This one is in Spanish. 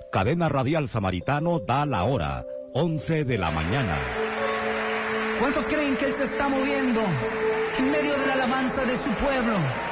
Cadena Radial Samaritano da la hora, 11 de la mañana. ¿Cuántos creen que Él se está moviendo en medio de la alabanza de su pueblo?